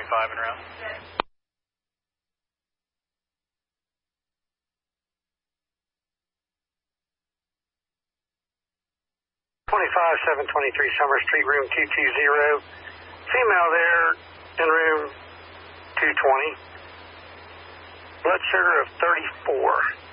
5 and around. 723 Summer Street, room 220. Female there in room 220. Blood sugar of 34.